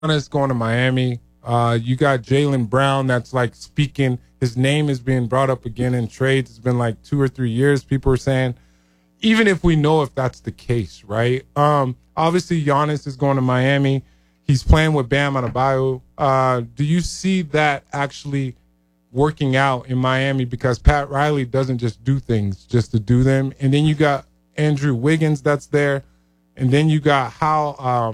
Giannis going to Miami. You got Jaylen Brown that's like speaking. His name is being brought up again in trades. It's been like 2 or 3 years. People are saying, even if we know if that's the case, right? Obviously, Giannis is going to Miami. He's playing with Bam Adebayo. Do you see that actually working out in Miami? Because Pat Riley doesn't just do things just to do them. And then you got Andrew Wiggins that's there. And then you got Howe.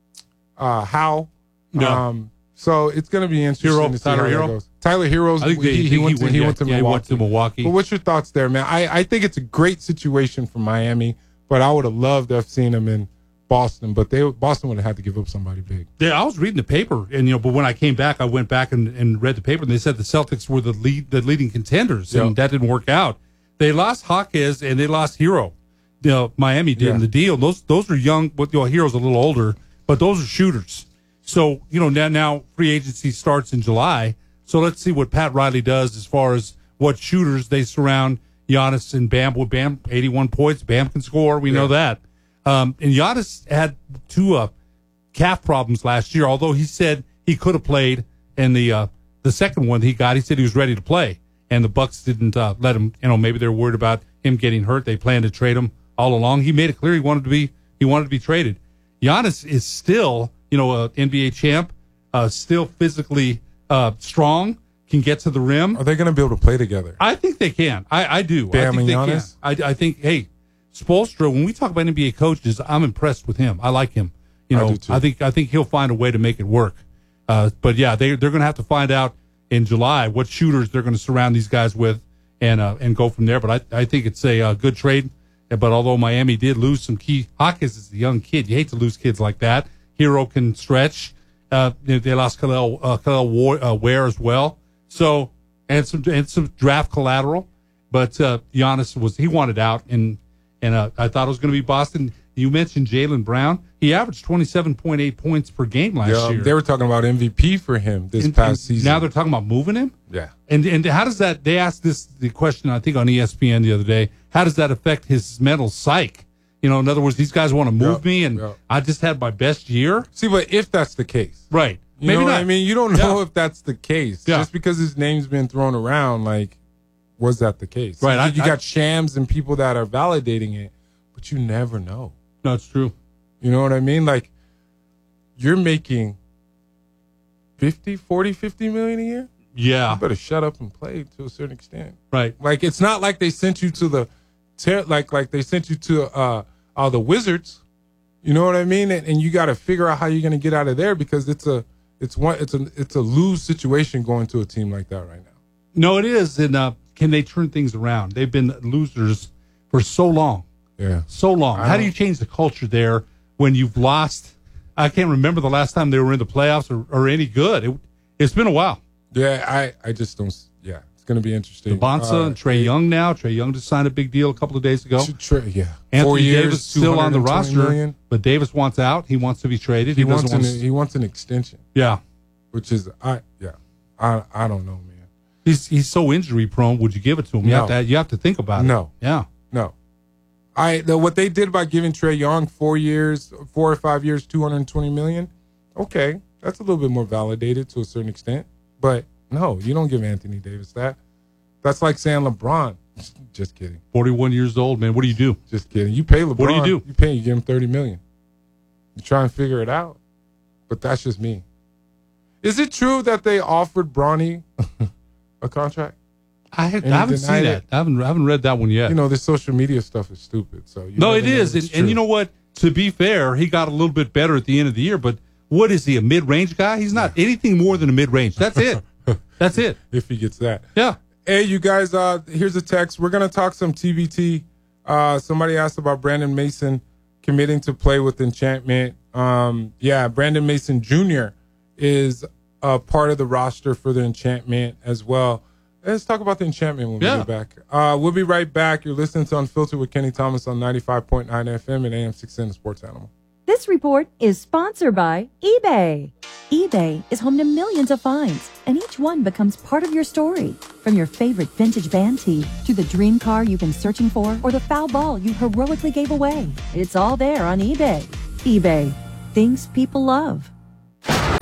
Yeah. So it's going to be interesting to see how that goes. Tyler Hero's, he went to Milwaukee. But what's your thoughts there, man? I think it's a great situation for Miami, but I would have loved to have seen him in Boston. But Boston would have had to give up somebody big. Yeah, I was reading the paper, and but when I came back, I went back and read the paper, and they said the Celtics were the leading contenders, and that didn't work out. They lost Hawkes and they lost Hero. Miami did in the deal. Those are young. Hero's a little older, but those are shooters. So, now free agency starts in July. So let's see what Pat Riley does as far as what shooters they surround Giannis and Bam. With Bam, 81 points. Bam can score. We know that. And Giannis had 2 calf problems last year, although he said he could have played. And the second one he said he was ready to play. And the Bucks didn't let him. Maybe they're worried about him getting hurt. They planned to trade him all along. He made it clear he wanted to be traded. Giannis is still, an NBA champ, still physically strong, can get to the rim. Are they going to be able to play together? I think they can. I do. Bam I think and Giannis? I think, hey, Spoelstra, when we talk about NBA coaches, I'm impressed with him. I like him. I do too. I think he'll find a way to make it work. But yeah, they're going to have to find out in July what shooters they're going to surround these guys with and go from there. But I think it's a good trade. But although Miami did lose some key, Hawkes is a young kid. You hate to lose kids like that. Hero can stretch. They lost Khalil Ware as well. So and some draft collateral. But Giannis wanted out, and I thought it was going to be Boston. You mentioned Jaylen Brown. He averaged 27.8 points per game last year. They were talking about MVP for him this past season. Now they're talking about moving him? Yeah. And how does that, they asked the question, I think, on ESPN the other day, how does that affect his mental psyche? In other words, these guys want to move me, and I just had my best year. See, but if that's the case. Right. Maybe not. What I mean? You don't know if that's the case. Yeah. Just because his name's been thrown around, was that the case? Right. You got shams and people that are validating it, but you never know. No, it's true. You know what I mean? You're making 50 million a year? Yeah. You better shut up and play to a certain extent. Right. It's not like they sent you to they sent you to the Wizards. You know what I mean? And you got to figure out how you're going to get out of there, because it's a lose situation going to a team like that right now. No, it is. And can they turn things around? They've been losers for so long. Yeah. So long. How do you change the culture there when you've lost? I can't remember the last time they were in the playoffs or any good. It's been a while. Yeah, I just don't. Yeah, it's going to be interesting. Bonsa and Trae Young now. Trae Young just signed a big deal a couple of days ago. Yeah. Anthony 4 years, Davis still on the roster, million. But Davis wants out. He wants to be traded. He wants an extension. Yeah. Which is, I don't know, man. He's so injury prone. Would you give it to him? No. You have to think about it. No. Yeah. No. What they did by giving Trae Young 4 or 5 years, $220 million. Okay, that's a little bit more validated to a certain extent. But no, you don't give Anthony Davis that. That's like saying LeBron. Just kidding. 41 years old, man. What do you do? Just kidding. You pay LeBron. What do you do? You give him $30 million. You try and figure it out. But that's just me. Is it true that they offered Bronny a contract? I haven't seen that. I haven't read that one yet. This social media stuff is stupid. So no, it is. And you know what? To be fair, he got a little bit better at the end of the year. But what is he, a mid-range guy? He's not anything more than a mid-range. That's it. That's it. If he gets that. Yeah. Hey, you guys, here's a text. We're going to talk some TBT. Somebody asked about Brandon Mason committing to play with Enchantment. Brandon Mason Jr. is a part of the roster for the Enchantment as well. Let's talk about the Enchantment when we get back. We'll be right back. You're listening to Unfiltered with Kenny Thomas on 95.9 FM and AM 610 Sports Animal. This report is sponsored by eBay. eBay is home to millions of finds, and each one becomes part of your story. From your favorite vintage band tee to the dream car you've been searching for or the foul ball you heroically gave away. It's all there on eBay. eBay. Things people love.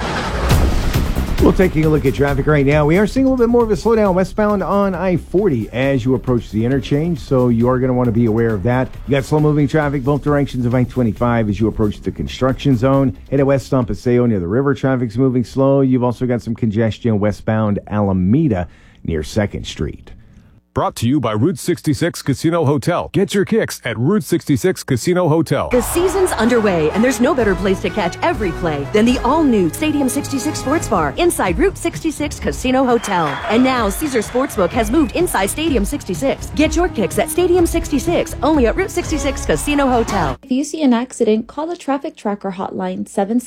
Well, taking a look at traffic right now, we are seeing a little bit more of a slowdown westbound on I-40 as you approach the interchange, so you are going to want to be aware of that. You got slow-moving traffic both directions of I-25 as you approach the construction zone. Headed west on Paseo near the river, traffic's moving slow. You've also got some congestion westbound Alameda near 2nd Street. Brought to you by Route 66 Casino Hotel. Get your kicks at Route 66 Casino Hotel. The season's underway, and there's no better place to catch every play than the all-new Stadium 66 Sports Bar inside Route 66 Casino Hotel. And now Caesar Sportsbook has moved inside Stadium 66. Get your kicks at Stadium 66, only at Route 66 Casino Hotel. If you see an accident, call the Traffic Tracker hotline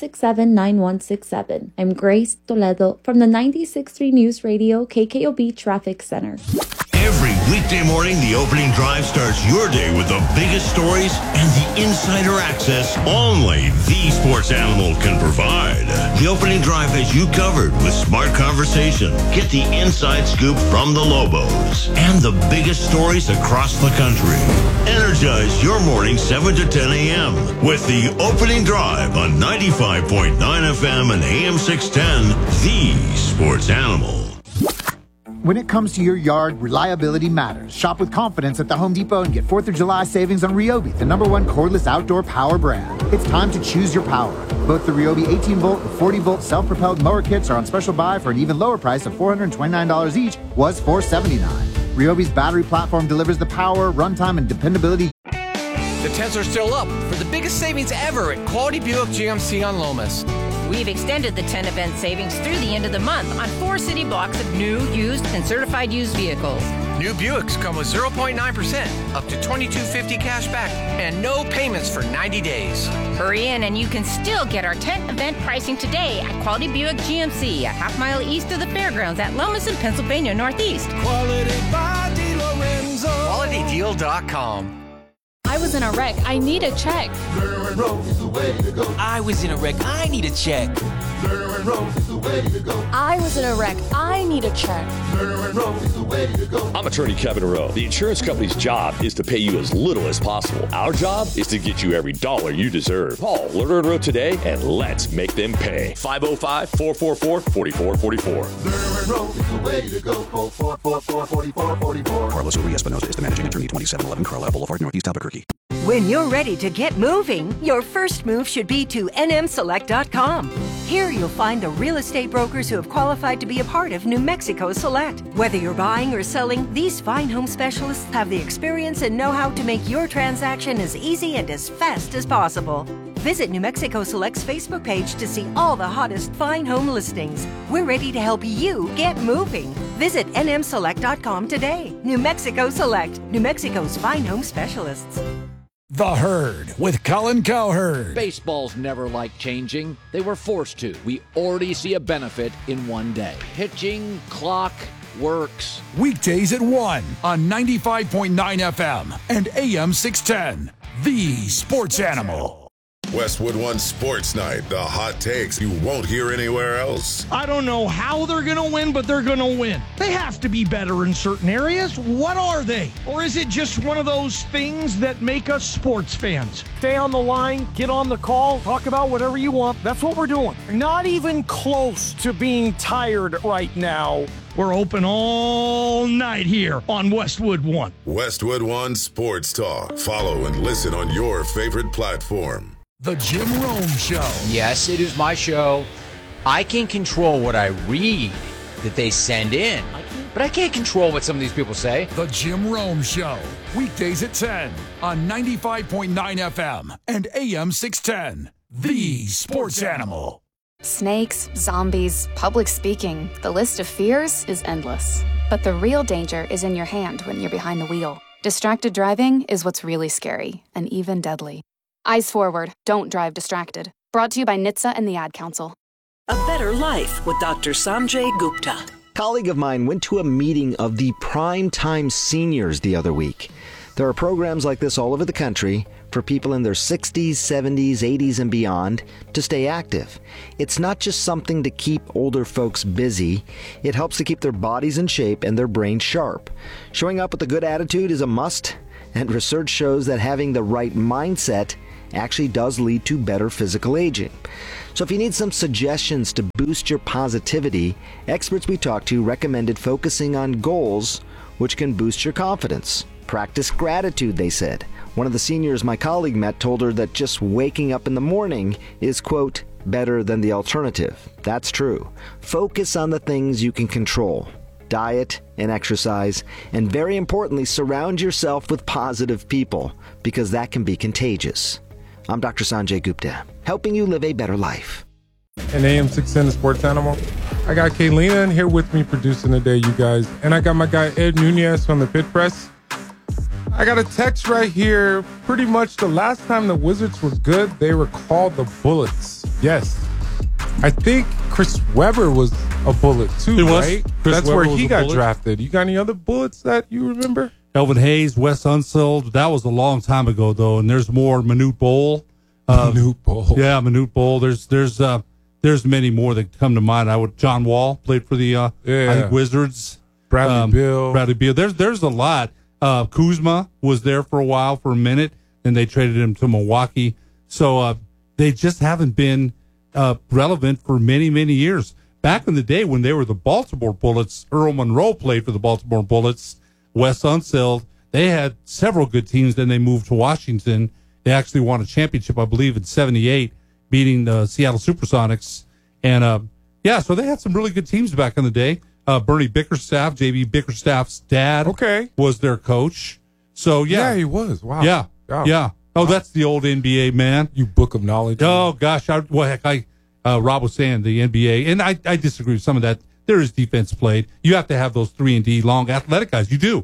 767-9167. I'm Grace Toledo from the 96.3 News Radio KKOB Traffic Center. Every weekday morning, the opening drive starts your day with the biggest stories and the insider access only the Sports Animal can provide. The opening drive has you covered with smart conversation. Get the inside scoop from the Lobos and the biggest stories across the country. Energize your morning 7 to 10 a.m. with the opening drive on 95.9 FM and AM 610, the Sports Animal. When it comes to your yard, reliability matters. Shop with confidence at the Home Depot and get 4th of July savings on Ryobi, the #1 cordless outdoor power brand. It's time to choose your power. Both the Ryobi 18-volt and 40-volt self-propelled mower kits are on special buy for an even lower price of $429 each, was $479. Ryobi's battery platform delivers the power, runtime, and dependability. The tents are still up for the biggest savings ever at Quality Buick GMC on Lomas. We've extended the 10 event savings through the end of the month on 4 city blocks of new, used, and certified used vehicles. New Buicks come with 0.9%, up to $2,250 cash back, and no payments for 90 days. Hurry in and you can still get our 10th event pricing today at Quality Buick GMC, a half-mile east of the fairgrounds at Lomas in Pennsylvania Northeast. Quality by DeLorenzo. QualityDeal.com. I was in a wreck. I need a check. Lerner and Rose is the way to go. I was in a wreck. I need a check. Lerner and Rose is the way to go. I was in a wreck. I need a check. Lerner and Rose is the way to go. I'm attorney Kevin Rowe. The insurance company's job is to pay you as little as possible. Our job is to get you every dollar you deserve. Call Lerner and Rowe today and let's make them pay. 505-444-4444. Lerner and Rose is the way to go. 444-4444. Carlos Uri Espinosa is the managing attorney, 2711 Carlisle Boulevard, Northeast Albuquerque. When you're ready to get moving, your first move should be to nmselect.com. Here you'll find the real estate brokers who have qualified to be a part of New Mexico Select. Whether you're buying or selling, these fine home specialists have the experience and know-how to make your transaction as easy and as fast as possible. Visit New Mexico Select's Facebook page to see all the hottest fine home listings. We're ready to help you get moving. Visit nmselect.com today. New Mexico Select, New Mexico's fine home specialists. The Herd with Colin Cowherd. Baseball's never liked changing. They were forced to. We already see a benefit in one day. Pitching, clock, works. Weekdays at 1 on 95.9 FM and AM 610. The Sports Animal. Westwood One Sports Night. The hot takes you won't hear anywhere else. I don't know how they're going to win, but they're going to win. They have to be better in certain areas. What are they? Or is it just one of those things that make us sports fans? Stay on the line, get on the call, talk about whatever you want. That's what we're doing. Not even close to being tired right now. We're open all night here on Westwood One. Westwood One Sports Talk. Follow and listen on your favorite platform. The Jim Rome Show. Yes, it is my show. I can control what I read that they send in, but I can't control what some of these people say. The Jim Rome Show. Weekdays at 10 on 95.9 FM and AM 610. The Sports Animal. Snakes, zombies, public speaking. The list of fears is endless. But the real danger is in your hand when you're behind the wheel. Distracted driving is what's really scary and even deadly. Eyes forward. Don't drive distracted. Brought to you by NHTSA and the Ad Council. A Better Life with Dr. Sanjay Gupta. A colleague of mine went to a meeting of the Prime Time Seniors the other week. There are programs like this all over the country for people in their 60s, 70s, 80s, and beyond to stay active. It's not just something to keep older folks busy. It helps to keep their bodies in shape and their brains sharp. Showing up with a good attitude is a must, and research shows that having the right mindset actually does lead to better physical aging. So if you need some suggestions to boost your positivity, experts we talked to recommended focusing on goals, which can boost your confidence. Practice gratitude, they said. One of the seniors my colleague met told her that just waking up in the morning is, quote, better than the alternative. That's true. Focus on the things you can control. Diet and exercise, and very importantly, surround yourself with positive people, because that can be contagious. I'm Dr. Sanjay Gupta, helping you live a better life. And AM 610 Sports Animal. I got Kaylina in here with me producing today, you guys. And I got my guy Ed Nunez from the Pit Press. I got a text right here. Pretty much the last time the Wizards was good, they were called the Bullets. Yes. I think Chris Webber was a Bullet too, right? That's where he got drafted. You got any other Bullets that you remember? Elvin Hayes, Wes Unseld. That was a long time ago, though. And there's more. Manute Bol. Manute Bol. Yeah, Manute Bol. There's many more that come to mind. John Wall played for the I think Wizards. Bradley Beal. There's a lot. Kuzma was there for a while, for a minute, and they traded him to Milwaukee. So they just haven't been relevant for many, many years. Back in the day when they were the Baltimore Bullets, Earl Monroe played for the Baltimore Bullets, Wes Unseld. They had several good teams. Then they moved to Washington. They actually won a championship, I believe, in '78, beating the Seattle Supersonics. And, so they had some really good teams back in the day. Bernie Bickerstaff, J.B. Bickerstaff's dad, was their coach. So, yeah, he was. Wow. Yeah. Oh, that's the old NBA, man. You book of knowledge. Oh, gosh. Rob was saying the NBA, and I disagree with some of that. There is defense played. You have to have those 3-and-D long athletic guys. You do.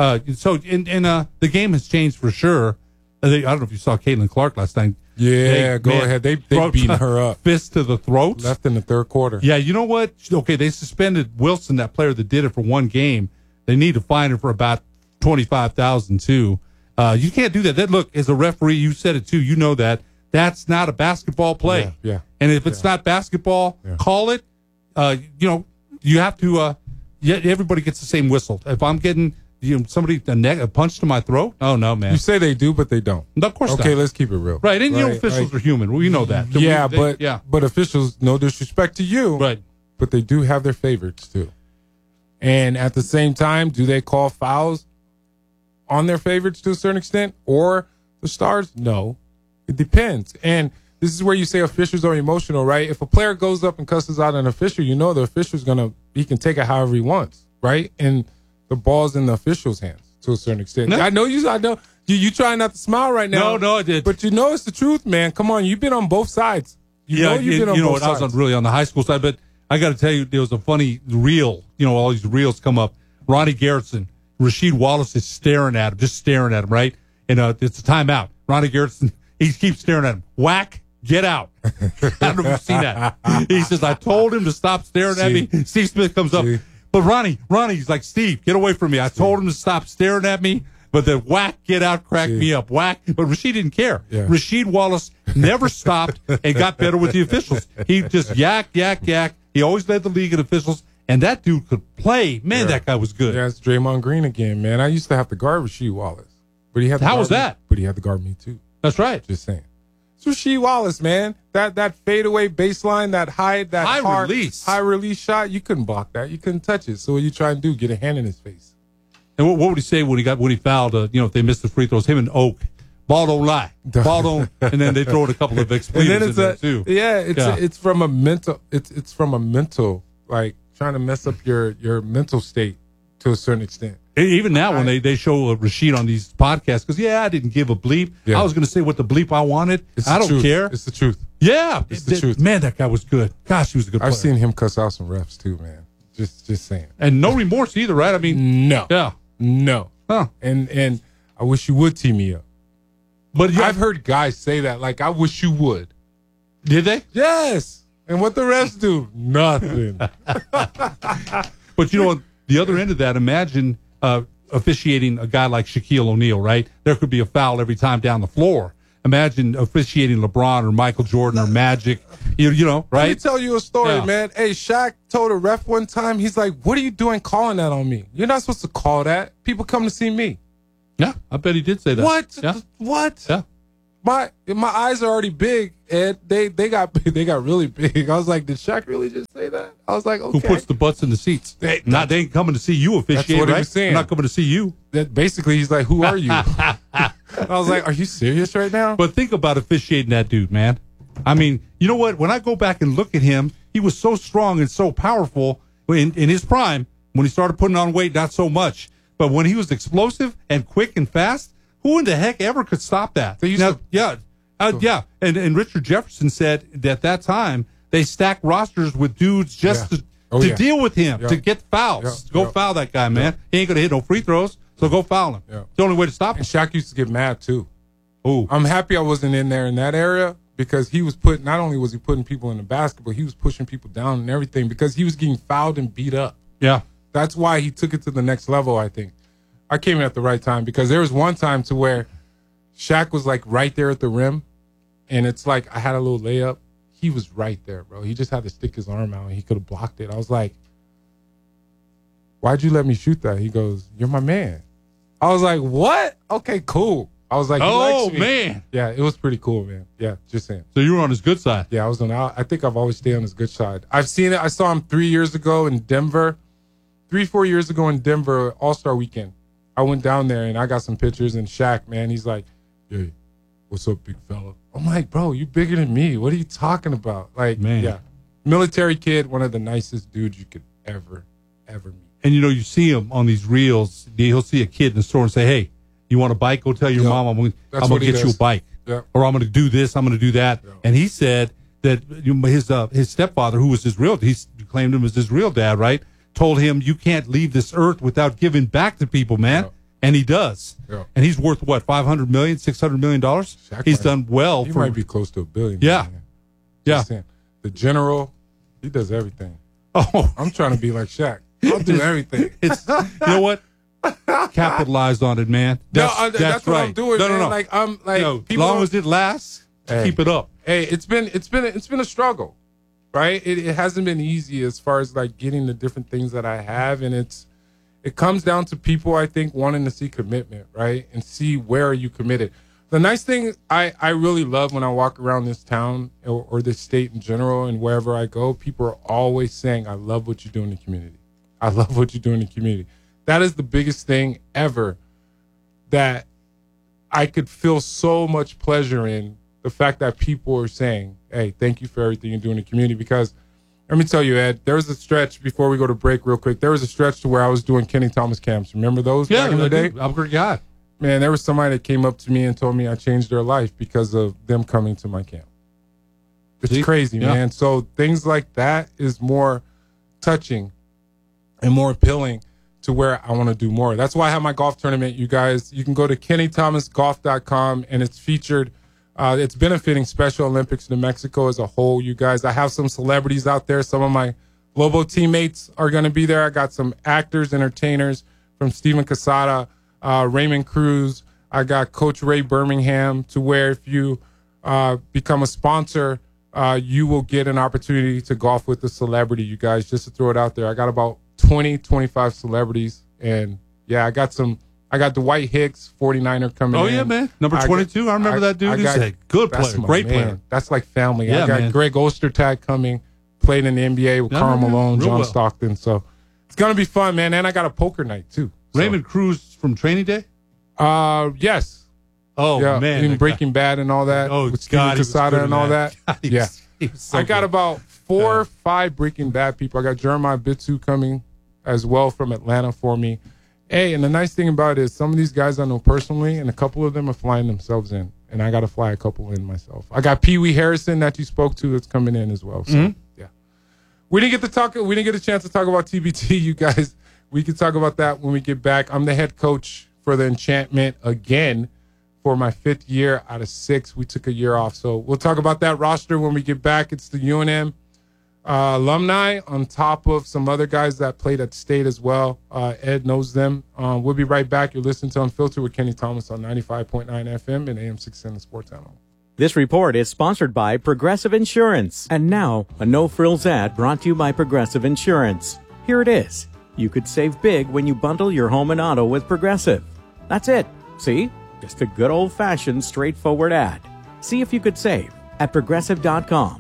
The game has changed for sure. I don't know if you saw Caitlin Clark last night. Yeah, go ahead. They beating her up. Fist to the throat. Left in the third quarter. Yeah, you know what? Okay, they suspended Wilson, that player that did it, for one game. They need to fine her for about $25,000 too. You can't do that. Look, as a referee, you said it too. You know that. That's not a basketball play. Yeah. And if it's not basketball, call it. You have to. Everybody gets the same whistle. If I'm getting somebody a punch to my throat, oh no, man. You say they do, but they don't. No, of course not. Okay, let's keep it real. Right, and officials are human. We know that. But officials, no disrespect to you, right? But they do have their favorites too. And at the same time, do they call fouls on their favorites to a certain extent, or the stars? No, it depends. And this is where you say officials are emotional, right? If a player goes up and cusses out an official, the official's he can take it however he wants, right? And the ball's in the official's hands to a certain extent. No. I know you trying not to smile right now. No, I did. But it's the truth, man. Come on, you've been on both sides. You've been on both sides. I was really on the high school side, but I got to tell you, there was a funny reel. All these reels come up. Ronnie Garretson, Rasheed Wallace is staring at him, right? And it's a timeout. Ronnie Garretson, he keeps staring at him. Whack, get out. I don't know if you've seen that. He says, I told him to stop staring at me. Steve Smith comes up. But Ronnie's like, Steve, get away from me. I told him to stop staring at me, but the whack, get out, cracked me up. Whack. But Rasheed didn't care. Yeah. Rasheed Wallace never stopped and got better with the officials. He just yak. He always led the league in officials, and that dude could play. Man, that guy was good. Yeah, it's Draymond Green again, man. I used to have to guard Rasheed Wallace. But he had How was that? But he had to guard me, too. That's right. Just saying. It's Rasheed Wallace, man. That fadeaway baseline, that high release shot, you couldn't block that. You couldn't touch it. So what you try and do? Get a hand in his face. And what would he say when he fouled? If they missed the free throws, him and Oak, ball don't lie, ball don't, and then they throw in a couple of expletives in there too. Yeah, it's from a mental. It's from a mental, like trying to mess up your mental state to a certain extent. Even now, when they show Rasheed on these podcasts, because I didn't give a bleep. Yeah. I was going to say what the bleep I wanted. I don't care. It's the truth. Yeah, it's the truth. Man, that guy was good. Gosh, he was a good player. I've seen him cuss out some refs too, man. Just saying. And no remorse either, right? I mean, no. Yeah. No. Huh. And I wish you would tee me up. But I've heard guys say that, like, I wish you would. Did they? Yes. And what the refs do? Nothing. But the other end of that, imagine officiating a guy like Shaquille O'Neal, right? There could be a foul every time down the floor. Imagine officiating LeBron or Michael Jordan or Magic, right? Let me tell you a story, man. Hey, Shaq told a ref one time, he's like, what are you doing calling that on me? You're not supposed to call that. People come to see me. Yeah, I bet he did say that. What? Yeah. What? Yeah. my eyes are already big, Ed. They got really big. I was like, did Shaq really just say that? I was like, okay. Who puts the butts in the seats? They ain't coming to see you officiate, that's what right? he was saying. I'm not coming to see you. That basically, he's like, who are you? I was like, are you serious right now? But think about officiating that dude, man. I mean, you know what? When I go back and look at him, he was so strong and so powerful in his prime. When he started putting on weight, not so much. But when he was explosive and quick and fast, who in the heck ever could stop that? Yeah. And Richard Jefferson said that at that time, they stacked rosters with dudes just to deal with him, to get fouls. Go foul that guy, man. He ain't going to hit no free throws, so go foul him. It's the only way to stop him. And Shaq used to get mad, too. Ooh. I'm happy I wasn't in there in that area because he was not only was he putting people in the basket, but he was pushing people down and everything because he was getting fouled and beat up. Yeah. That's why he took it to the next level, I think. I came in at the right time because there was one time to where Shaq was like right there at the rim, and it's like I had a little layup. He was right there, bro. He just had to stick his arm out, and he could have blocked it. I was like, why'd you let me shoot that? He goes, you're my man. I was like, what? Okay, cool. I was like, he likes me. Man. Yeah, it was pretty cool, man. Yeah, just saying. So you were on his good side. Yeah, I think I've always stayed on his good side. I've seen it. I saw him 3 years ago in Denver. 3-4 years ago in Denver, All-Star Weekend. I went down there, and I got some pictures, and Shaq, man, he's like, hey, what's up, big fella? I'm like, bro, you bigger than me. What are you talking about? Like, man. Yeah. Military kid, one of the nicest dudes you could ever meet. And, you know, you see him on these reels. He'll see a kid in the store and say, hey, you want a bike? Go tell your mom I'm going to get you a bike. Yeah. Or I'm going to do this. I'm going to do that. Yeah. And he said that his stepfather, who was his real, he claimed him as his real dad, right? Told him, you can't leave this earth without giving back to people, man. Yeah. And he does. Yeah. And he's worth, what, $500 million, $600 million? He's done well. He might be close to $1 billion. Yeah. Man. Yeah. The general, he does everything. Oh, I'm trying to be like Shaq. I'll do everything. You know what? Capitalize on it, man. That's what right. I'm doing. No. Man. Like I'm like, as long as it lasts, keep it up. Hey, it's been a struggle. Right, it hasn't been easy as far as like getting the different things that I have, and it comes down to people, I think, wanting to see commitment, right, and see where are you committed. The nice thing I really love when I walk around this town or this state in general, and wherever I go, people are always saying, "I love what you do in the community. I love what you do in the community." That is the biggest thing ever that I could feel so much pleasure in. The fact that people are saying, hey, thank you for everything you do in the community. Because let me tell you, Ed, there was a stretch before we go to break real quick. There was a stretch to where I was doing Kenny Thomas camps. Remember those back in the day? I'm a great guy. Man, there was somebody that came up to me and told me I changed their life because of them coming to my camp. It's crazy, man. So things like that is more touching and more appealing to where I want to do more. That's why I have my golf tournament, you guys. You can go to KennyThomasGolf.com, and it's featured. It's benefiting Special Olympics New Mexico as a whole, you guys. I have some celebrities out there. Some of my Lobo teammates are going to be there. I got some actors, entertainers from Steven Casada, Raymond Cruz. I got Coach Ray Birmingham, to where if you become a sponsor, you will get an opportunity to golf with a celebrity, you guys, just to throw it out there. I got about 20-25 celebrities, and yeah, I got Dwight Hicks, 49er, coming in. Oh, yeah, man. Number 22. I remember that dude. He's a good player, great player. That's like family. Yeah, I got Greg Ostertag coming, played in the NBA with Karl Malone, John Stockton. So it's going to be fun, man. And I got a poker night, too. So. Raymond Cruz from Training Day? Yes. Oh, yeah, man. In Breaking Bad and all that. Oh, with God. Casada and all that. God, yeah. So I got about 4 or 5 Breaking Bad people. I got Jeremiah Bitsu coming as well from Atlanta for me. Hey, and the nice thing about it is some of these guys I know personally, and a couple of them are flying themselves in, and I got to fly a couple in myself. I got Pee Wee Harrison that you spoke to that's coming in as well. So, yeah. We didn't get a chance to talk about TBT, you guys. We can talk about that when we get back. I'm the head coach for the Enchantment again for my 5th year out of 6. We took a year off. So we'll talk about that roster when we get back. It's the UNM alumni on top of some other guys that played at State as well. Ed knows them. We'll be right back. You're listening to Unfiltered with Kenny Thomas on 95.9 FM and AM 610 Sports Animal. This report is sponsored by Progressive Insurance. And now, a no-frills ad brought to you by Progressive Insurance. Here it is. You could save big when you bundle your home and auto with Progressive. That's it. See? Just a good old-fashioned, straightforward ad. See if you could save at Progressive.com.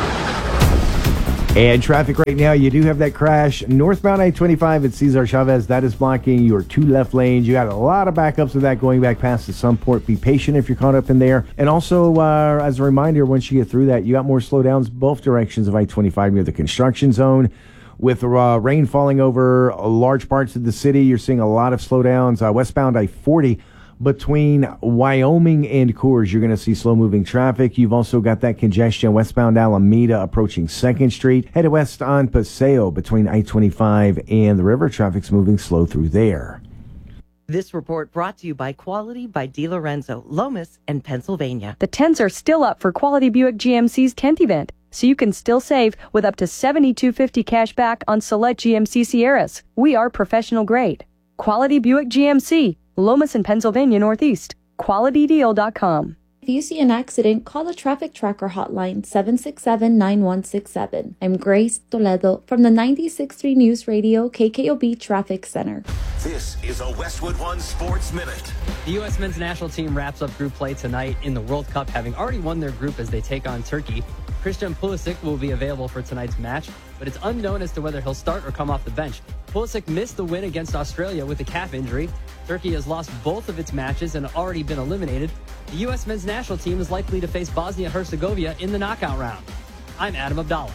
And traffic right now, you do have that crash northbound I-25 at Cesar Chavez. That is blocking your 2 left lanes. You got a lot of backups of that going back past the Sunport. Be patient if you're caught up in there. And also, as a reminder, once you get through that, you got more slowdowns both directions of I-25 near the construction zone. With rain falling over large parts of the city, you're seeing a lot of slowdowns. Westbound I-40 between Wyoming and Coors, you're going to see slow-moving traffic. You've also got that congestion westbound Alameda approaching 2nd Street. Headed west on Paseo between I-25 and the river. Traffic's moving slow through there. This report brought to you by Quality by DiLorenzo, Lomas, and Pennsylvania. The 10s are still up for Quality Buick GMC's 10th event, so you can still save with up to $7,250 cash back on select GMC Sierras. We are professional grade. Quality Buick GMC, Lomas and Pennsylvania Northeast. QualityDeal.com. If you see an accident, call the Traffic Tracker hotline 767-9167. I'm Grace Toledo from the 96.3 News Radio KKOB Traffic Center. This is a Westwood One Sports Minute. The U.S. men's national team wraps up group play tonight in the World Cup, having already won their group as they take on Turkey. Christian Pulisic will be available for tonight's match, but it's unknown as to whether he'll start or come off the bench. Pulisic missed the win against Australia with a calf injury. Turkey has lost both of its matches and already been eliminated. The U.S. men's national team is likely to face Bosnia-Herzegovina in the knockout round. I'm Adam Abdallah.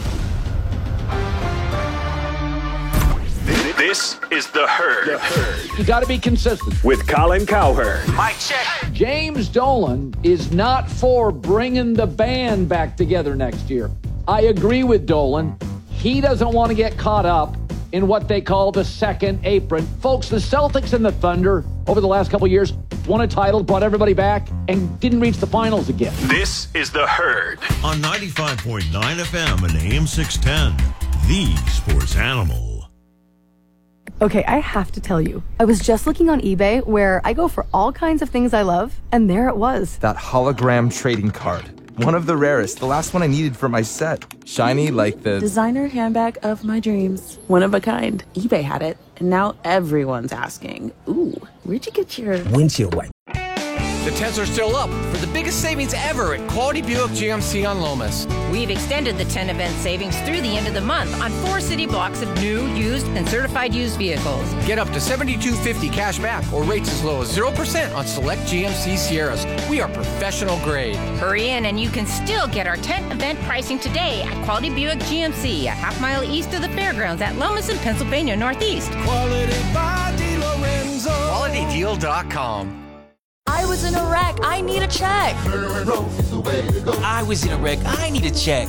This is The Herd. You got to be consistent. With Colin Cowherd. Mic check. James Dolan is not for bringing the band back together next year. I agree with Dolan. He doesn't want to get caught up in what they call the second apron. Folks, the Celtics and the Thunder over the last couple of years won a title, brought everybody back, and didn't reach the finals again. This is The Herd. On 95.9 FM and AM 610, the sports animal. Okay, I have to tell you, I was just looking on eBay where I go for all kinds of things I love, and there it was. That hologram trading card. One of the rarest, the last one I needed for my set. Shiny like the designer handbag of my dreams. One of a kind. eBay had it, and now everyone's asking, ooh, where'd you get your windshield wipe? The 10s are still up for the biggest savings ever at Quality Buick GMC on Lomas. We've extended the 10 event savings through the end of the month on 4 city blocks of new, used, and certified used vehicles. Get up to $7,250 cash back or rates as low as 0% on select GMC Sierras. We are professional grade. Hurry in and you can still get our 10 event pricing today at Quality Buick GMC, a half-mile east of the fairgrounds at Lomas in Pennsylvania Northeast. Quality by DiLorenzo. QualityDeal.com. I was in a wreck. I need a check. I was in a wreck. I need a check.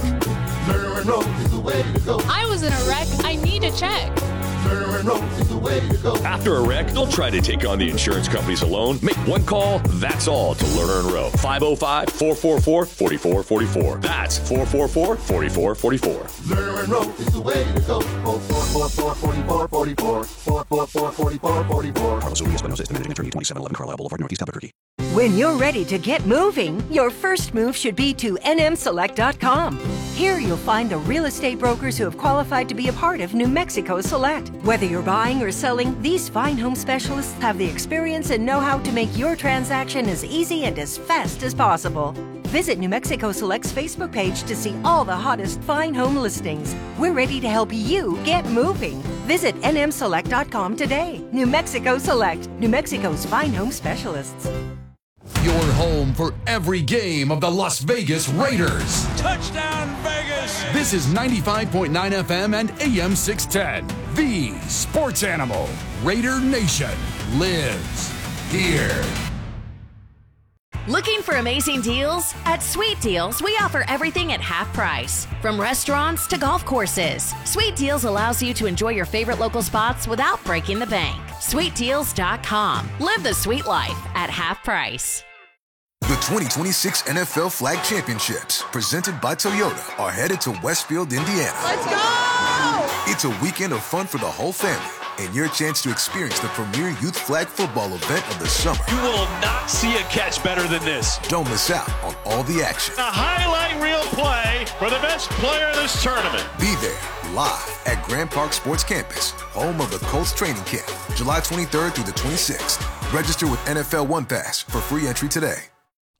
I was in a wreck. I need a check. After a wreck, don't try to take on the insurance companies alone. Make one call, that's all, to Lerner and Rowe. 505-444-4444. That's 444-4444. Lerner and Rowe is the way to go. 444-4444. 444-4444. Carlos Urias Espinosa is the managing attorney, 2711 Carlisle Boulevard, Northeast Albuquerque. When you're ready to get moving, your first move should be to nmselect.com. Here you'll find the real estate brokers who have qualified to be a part of New Mexico Select. Whether you're buying or selling, these fine home specialists have the experience and know-how to make your transaction as easy and as fast as possible. Visit New Mexico Select's Facebook page to see all the hottest fine home listings. We're ready to help you get moving. Visit nmselect.com today. New Mexico Select, New Mexico's fine home specialists. Your home for every game of the Las Vegas Raiders. Touchdown, Vegas! This is 95.9 FM and AM 610. The Sports Animal. Raider Nation lives here. Looking for amazing deals? At Sweet Deals, we offer everything at half price. From restaurants to golf courses, Sweet Deals allows you to enjoy your favorite local spots without breaking the bank. SweetDeals.com. Live the sweet life at half price. The 2026 NFL Flag Championships, presented by Toyota, are headed to Westfield, Indiana. Let's go! It's a weekend of fun for the whole family and your chance to experience the premier youth flag football event of the summer. You will not see a catch better than this. Don't miss out on all the action. A highlight reel play for the best player in this tournament. Be there live at Grand Park Sports Campus, home of the Colts training camp, July 23rd through the 26th. Register with NFL One Pass for free entry today.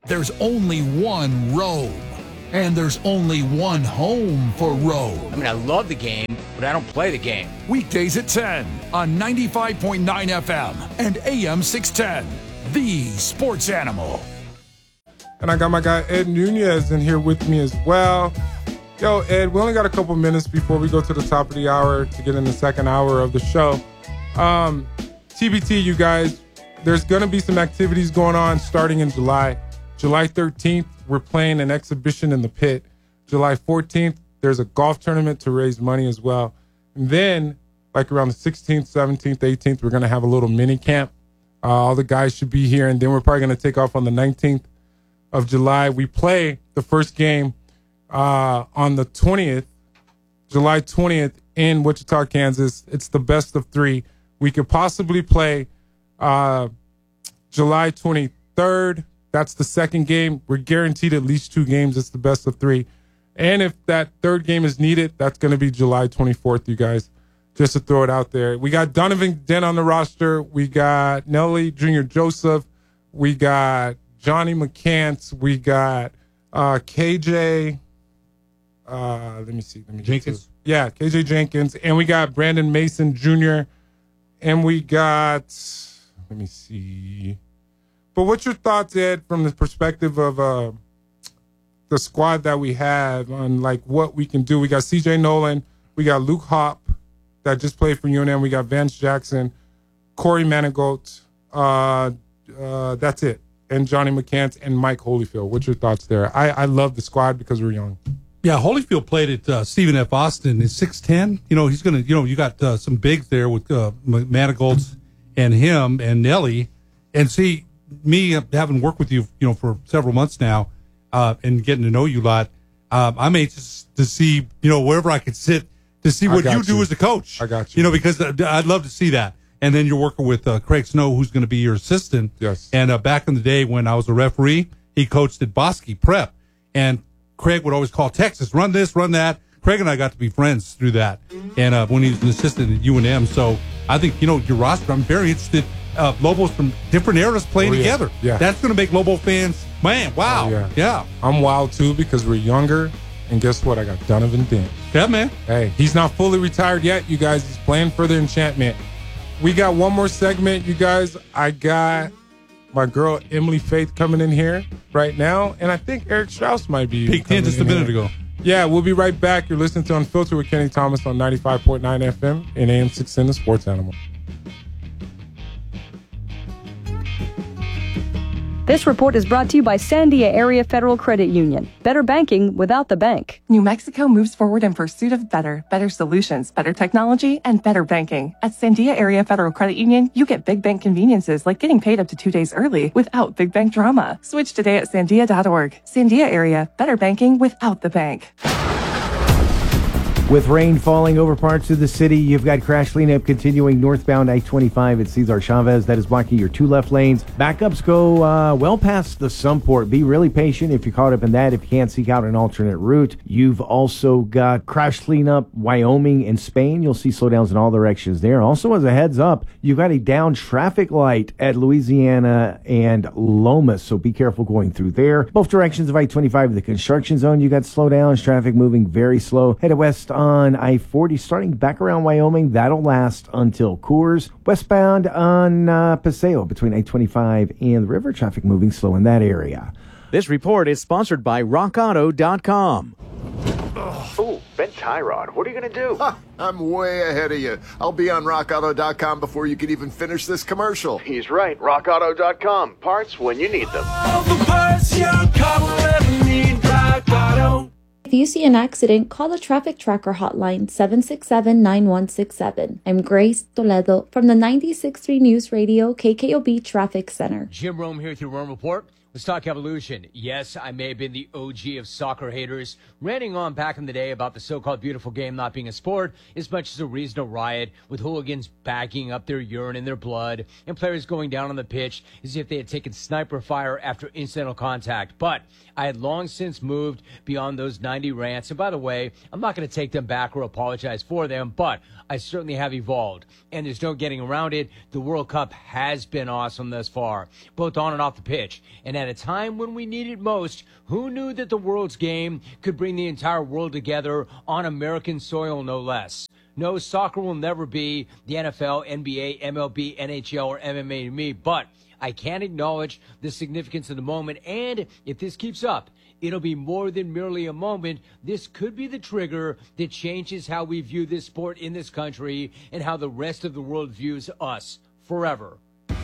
There's only one Rome, and there's only one home for Rome. I love the game, but I don't play the game. Weekdays at 10 on 95.9 FM and AM 610, the Sports Animal. And I got my guy Ed Nunez in here with me as well. Yo, Ed, we only got a couple minutes before we go to the top of the hour to get in the second hour of the show. TBT, you guys, there's going to be some activities going on starting in July. July 13th, we're playing an exhibition in the pit. July 14th, there's a golf tournament to raise money as well. And then, like around the 16th, 17th, 18th, we're going to have a little mini camp. All the guys should be here. And then we're probably going to take off on the 19th of July. We play the first game on the 20th, July 20th in Wichita, Kansas. It's the best of 3. We could possibly play July 23rd. That's the second game. We're guaranteed at least 2 games. It's the best of 3. And if that third game is needed, that's going to be July 24th, you guys, just to throw it out there. We got Donovan Dent on the roster. We got Nelly Jr. Joseph. We got Johnny McCants. We got KJ. Let me see. Jenkins. Yeah, KJ Jenkins. And we got Brandon Mason Jr. And we got, let me see. But what's your thoughts, Ed, from the perspective of the squad that we have on like what we can do? We got CJ Nolan. We got Luke Hop that just played for UNM. We got Vance Jackson, Corey Manigault. That's it. And Johnny McCants and Mike Holyfield. What's your thoughts there? I love the squad because we're young. Yeah, Holyfield played at Stephen F. Austin. He's 6'10". He's going to, you got some bigs there with Manigault and him and Nelly. And see, me having worked with you, for several months now and getting to know you a lot, I'm anxious to see, wherever I could sit to see what you do as a coach. I got you. Because I'd love to see that. And then you're working with Craig Snow, who's going to be your assistant. Yes. And back in the day when I was a referee, he coached at Bosque Prep. And Craig would always call Texas, run this, run that. Craig and I got to be friends through that. And when he was an assistant at UNM. So I think, your roster, I'm very interested. Lobos from different eras playing together. Yeah. That's going to make Lobo fans, man, wow. Oh, yeah. I'm wild, too, because we're younger. And guess what? I got Donovan Dent. Yeah, man. Hey, he's not fully retired yet, you guys. He's playing for the enchantment. We got one more segment, you guys. I got my girl Emily Faith coming in here right now, and I think Eric Strauss might be peeked in just a minute ago. Yeah, we'll be right back. You're listening to Unfiltered with Kenny Thomas on 95.9 FM and AM 610, the Sports Animal. This report is brought to you by Sandia Area Federal Credit Union. Better banking without the bank. New Mexico moves forward in pursuit of better solutions, better technology, and better banking. At Sandia Area Federal Credit Union, you get big bank conveniences like getting paid up to 2 days early without big bank drama. Switch today at sandia.org. Sandia Area, better banking without the bank. With rain falling over parts of the city, you've got crash cleanup continuing northbound I-25 at Cesar Chavez. That is blocking your 2 left lanes. Backups go well past the Sumport. Be really patient if you're caught up in that. If you can't, seek out an alternate route. You've also got crash cleanup Wyoming and Spain. You'll see slowdowns in all directions there. Also, as a heads up, you've got a down traffic light at Louisiana and Lomas, so be careful going through there. Both directions of I-25, the construction zone, you got slowdowns, traffic moving very slow. Headed west on I-40, starting back around Wyoming. That'll last until Coors. Westbound on Paseo between I-25 and the river, traffic moving slow in that area. This report is sponsored by RockAuto.com. Ooh, Ben Tyrod, what are you going to do? I'm way ahead of you. I'll be on RockAuto.com before you can even finish this commercial. He's right. RockAuto.com. Parts when you need them. All the parts your car will ever need. Rock Auto. If you see an accident, call the Traffic Tracker hotline 767-9167. I'm Grace Toledo from the 96.3 News Radio KKOB Traffic Center. Jim Rome here with your Rome Report. Let's talk evolution. Yes, I may have been the OG of soccer haters, ranting on back in the day about the so-called beautiful game not being a sport as much as a reason to riot, with hooligans bagging up their urine in their blood and players going down on the pitch as if they had taken sniper fire after incidental contact. But I had long since moved beyond those 90 rants. And by the way, I'm not going to take them back or apologize for them, but I certainly have evolved. And there's no getting around it. The World Cup has been awesome thus far, both on and off the pitch. And at at a time when we need it most. Who knew that the World's Game could bring the entire world together on American soil, no less? No, soccer will never be the NFL, NBA, MLB, NHL, or MMA to me, but I can acknowledge the significance of the moment, and if this keeps up, it'll be more than merely a moment. This could be the trigger that changes how we view this sport in this country and how the rest of the world views us forever.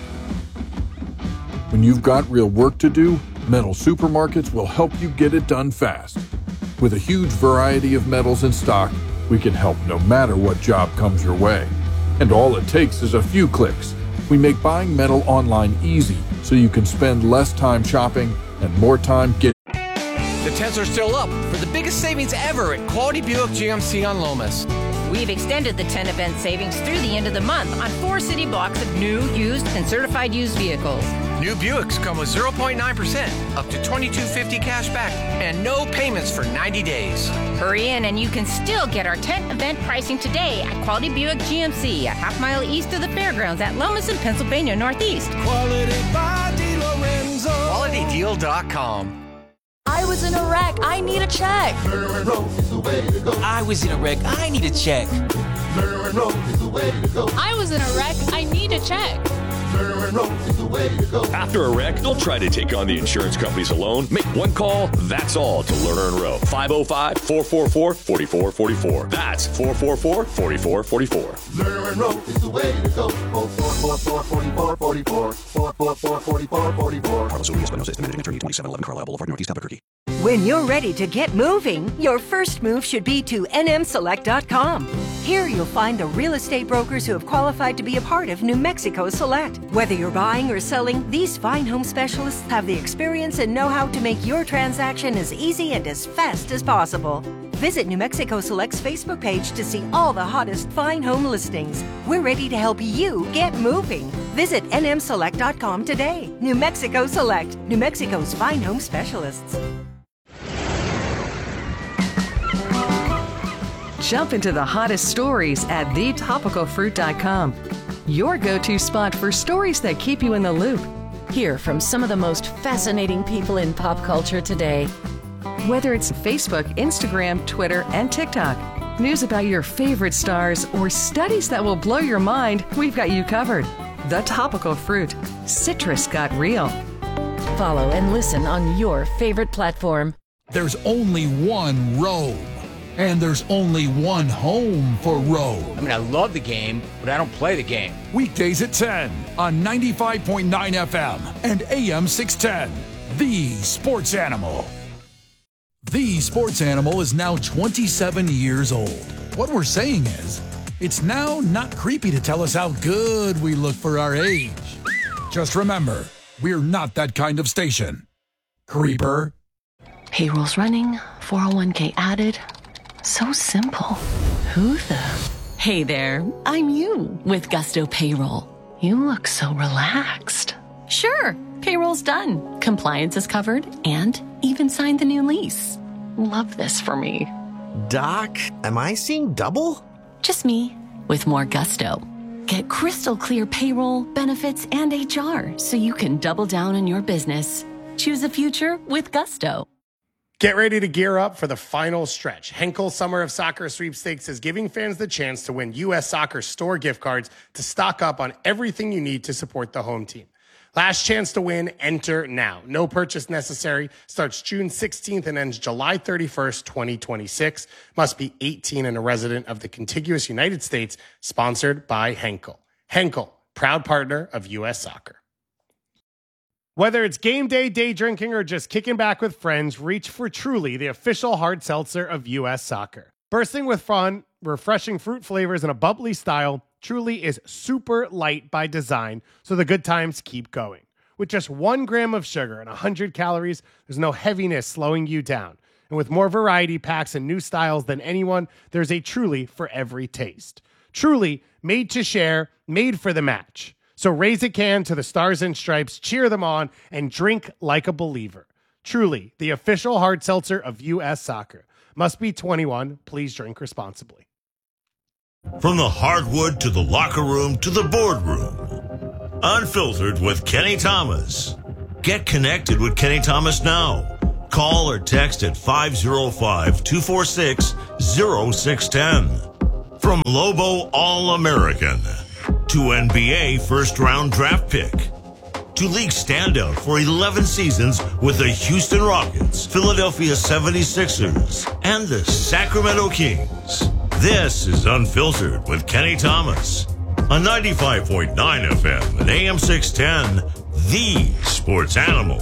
When you've got real work to do, Metal Supermarkets will help you get it done fast. With a huge variety of metals in stock, we can help no matter what job comes your way. And all it takes is a few clicks. We make buying metal online easy so you can spend less time shopping and more time getting. The 10s are still up for the biggest savings ever at Quality Buick GMC on Lomas. We've extended the 10 event savings through the end of the month on 4 city blocks of new, used, and certified used vehicles. New Buicks come with 0.9%, up to $22.50 cash back, and no payments for 90 days. Hurry in and you can still get our 10th event pricing today at Quality Buick GMC, a half-mile east of the fairgrounds at Lomas in Pennsylvania Northeast. Quality by DiLorenzo. QualityDeal.com. I was in a wreck. I need a check. Lerner & Rowe is the way to go. I was in a wreck. I need a check. Lerner & Rowe is the way to go. I was in a wreck. I need a check. Lerner & Rowe is the way to go. After a wreck, don't try to take on the insurance companies alone. Make one call, that's all, to Lerner & Rowe. 505-444-4444. That's 444-4444. Lerner & Rowe is the way to go. 444-4444. 444-4444. Carlos Urias, Buenos Aires, Managing Attorney, 2711 Carlisle Boulevard, Northeast Albuquerque. When you're ready to get moving, your first move should be to nmselect.com. Here you'll find the real estate brokers who have qualified to be a part of New Mexico Select. Whether you're buying or selling, these fine home specialists have the experience and know-how to make your transaction as easy and as fast as possible. Visit New Mexico Select's Facebook page to see all the hottest fine home listings. We're ready to help you get moving. Visit nmselect.com today. New Mexico Select, New Mexico's fine home specialists. Jump into the hottest stories at thetopicalfruit.com. Your go-to spot for stories that keep you in the loop. Hear from some of the most fascinating people in pop culture today. Whether it's Facebook, Instagram, Twitter, and TikTok, news about your favorite stars, or studies that will blow your mind, we've got you covered. The Topical Fruit. Citrus got real. Follow and listen on your favorite platform. There's only one Rome, and there's only one home for Rome. I mean, I love the game, but I don't play the game. Weekdays at 10 on 95.9 FM and AM 610. The Sports Animal. The Sports Animal is now 27 years old. What we're saying is, it's now not creepy to tell us how good we look for our age. Just remember, we're not that kind of station. Creeper. Payroll's running, 401k added. So simple. Who the? Hey there, I'm you with Gusto Payroll. You look so relaxed. Sure, payroll's done. Compliance is covered and even signed the new lease. Love this for me. Doc, am I seeing double? Just me with more gusto. Get crystal clear payroll, benefits, and HR so you can double down on your business. Choose a future with Gusto. Get ready to gear up for the final stretch. Henkel Summer of Soccer Sweepstakes is giving fans the chance to win U.S. Soccer store gift cards to stock up on everything you need to support the home team. Last chance to win, enter now. No purchase necessary. Starts June 16th and ends July 31st, 2026. Must be 18 and a resident of the contiguous United States. Sponsored by Henkel. Henkel, proud partner of U.S. Soccer. Whether it's game day, day drinking, or just kicking back with friends, reach for Truly, the official hard seltzer of U.S. Soccer. Bursting with fun, refreshing fruit flavors, and a bubbly style, Truly is super light by design, so the good times keep going. With just 1 gram of sugar and 100 calories, there's no heaviness slowing you down. And with more variety packs and new styles than anyone, there's a Truly for every taste. Truly, made to share, made for the match. So raise a can to the Stars and Stripes, cheer them on, and drink like a believer. Truly, the official hard seltzer of U.S. Soccer. Must be 21. Please drink responsibly. From the hardwood to the locker room to the boardroom. Unfiltered with Kenny Thomas. Get connected with Kenny Thomas now. Call or text at 505-246-0610. From Lobo All-American to NBA first-round draft pick to league standout for 11 seasons with the Houston Rockets, Philadelphia 76ers, and the Sacramento Kings. This is Unfiltered with Kenny Thomas on 95.9 FM and AM 610, the Sports Animal.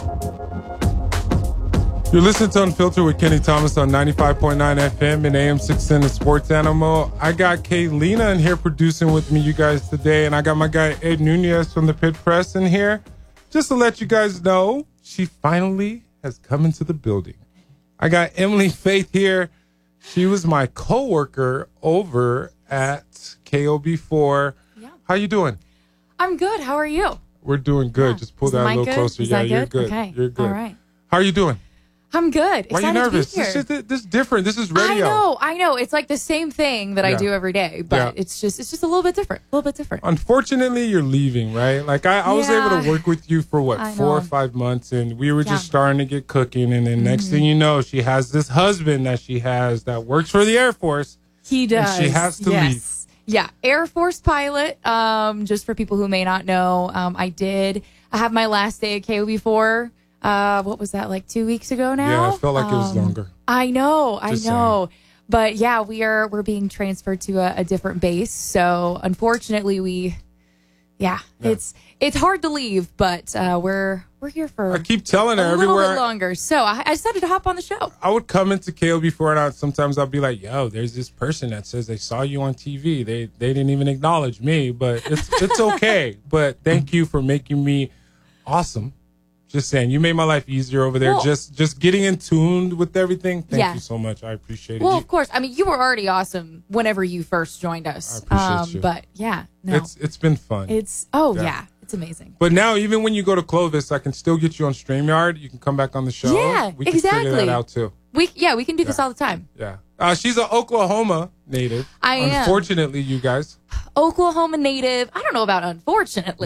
You're listening to Unfiltered with Kenny Thomas on 95.9 FM and AM 610, the Sports Animal. I got Kaylina in here producing with me, you guys, today, and I got my guy Ed Nunez from the Pit Press in here. Just to let you guys know, she finally has come into the building. I got Emily Faith here. She was my coworker over at KOB4. Yeah. How you doing? I'm good. How are you? We're doing good. Yeah. Just pull that a little closer. Yeah, you're good. Okay. You're good. All right. How are you doing? I'm good. Why are you nervous? This is different. This is radio. I know. It's like the same thing that I do every day, but it's just a little bit different. Unfortunately, you're leaving, right? Like I was able to work with you for 4 or 5 months, and we were just starting to get cooking, and then next thing you know, she has this husband that she has that works for the Air Force. He does. And she has to leave. Yeah, Air Force pilot. Just for people who may not know, I have my last day at KOB4. What was that, like 2 weeks ago now? Yeah, I felt like it was longer. I know. Saying. But yeah, we're being transferred to a different base. So unfortunately, it's hard to leave, but we're here for I keep telling her a everywhere little bit longer. So I decided to hop on the show. I would come into KOB4 and sometimes I'll be like, yo, there's this person that says they saw you on TV. They didn't even acknowledge me, but it's okay. But thank you for making me awesome. Just saying, you made my life easier over there. Well, just getting in tune with everything. Thank you so much. I appreciate it. Well, of course. I mean, you were already awesome whenever you first joined us. I appreciate you. But yeah, no. It's been fun. It's amazing. But now, even when you go to Clovis, I can still get you on StreamYard. You can come back on the show. Yeah, we can figure that out too. We can do this all the time. Yeah. She's an Oklahoma native. I am. Unfortunately, you guys. Oklahoma native. I don't know about unfortunately.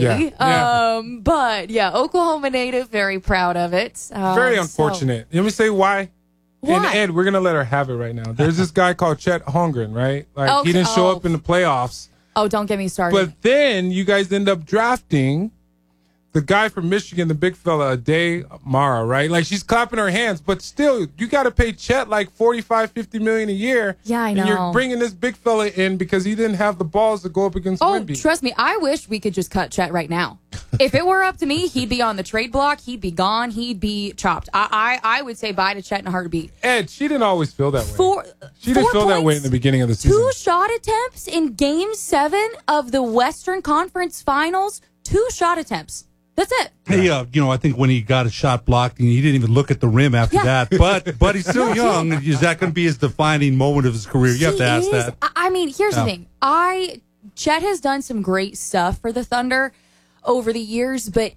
But yeah, Oklahoma native. Very proud of it. Very unfortunate. Let me say why. And Ed, we're going to let her have it right now. There's this guy called Chet Holmgren, right? Like he didn't show up in the playoffs. Oh, don't get me started. But then you guys end up drafting the guy from Michigan, the big fella, Ade Mara, right? Like she's clapping her hands, but still, you got to pay Chet like $45-50 million a year. Yeah, I know. And you're bringing this big fella in because he didn't have the balls to go up against Wemby. Trust me, I wish we could just cut Chet right now. If it were up to me, he'd be on the trade block. He'd be gone. He'd be chopped. I would say bye to Chet in a heartbeat. Ed, she didn't always feel that way. She didn't feel that way in the beginning of the season. 2 shot attempts in Game 7 of the Western Conference Finals. 2 shot attempts. That's it. Hey, I think when he got a shot blocked, and he didn't even look at the rim after that. But he's still young. Is that going to be his defining moment of his career? You have to ask that. I mean, here's the thing. Chet has done some great stuff for the Thunder over the years, but